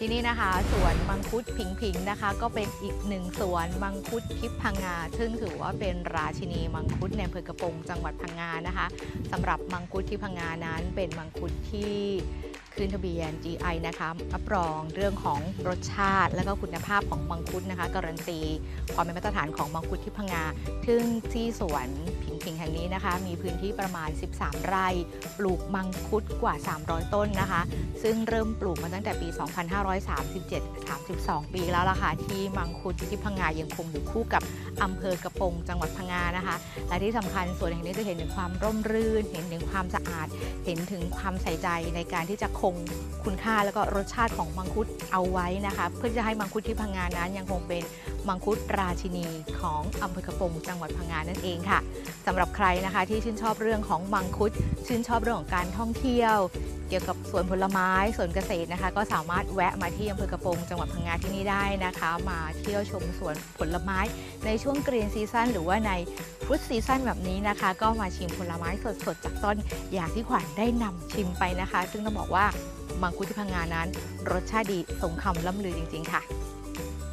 ที่นี่นะคะสวนมังคุดผิงผิงนะคะก็เป็นอีกหนึ่งสวนมังคุดทิพย์พังงาซึ่งถือว่าเป็นราชินีมังคุดในอำเภอกระโปรงจังหวัดพังงานะคะสำหรับมังคุดที่พังงานั้นเป็นมังคุดที่ขึ้นทะเบียน GI นะคะรับรองเรื่องของรสชาติและก็คุณภาพของมังคุดนะคะการันตีความเป็นมาตรฐานของมังคุดที่พังงาซึ่งที่สวนผิงผิงแห่งนี้นะคะมีพื้นที่ประมาณ13 ไร่ปลูกมังคุดกว่า 300 ต้นนะคะซึ่งเริ่มปลูกมาตั้งแต่ปี 2537-32 ปีแล้วล่ะค่ะที่มังคุดที่พังงายังคงอยู่คู่กับอำเภอกระโปรงจังหวัดพังงานะคะและที่สำคัญสวนแห่งนี้จะเห็นถึงความร่มรื่นเห็นถึงความสะอาดเห็นถึงความใส่ใจในการที่จะคงคุณค่าและก็รสชาติของมังคุดเอาไว้นะคะเพื่อจะให้มังคุดที่พังงานั้นยังคงเป็นมังคุดราชินีของอำเภอกระโปรงจังหวัดพังงานั่นเองค่ะสำหรับใครนะคะที่ชื่นชอบเรื่องของมังคุดชื่นชอบเรื่องของการท่องเที่ยวเกี่ยวกับสวนผลไม้สวนเกษตรนะคะก็สามารถแวะมาที่อำเภอกระโปรงจังหวัดพังงาที่นี่ได้นะคะมาเที่ยวชมสวนผลไม้ในช่วงกรีนซีซั่นหรือว่าในฟรุตซีซั่นแบบนี้นะคะก็มาชิมผลไม้สดๆจากต้นอย่างที่ขวัญได้นำชิมไปนะคะซึ่งต้องบอกว่ามังคุดที่พังงานั้นรสชาติดีสมคำล่ำลือจริงๆค่ะ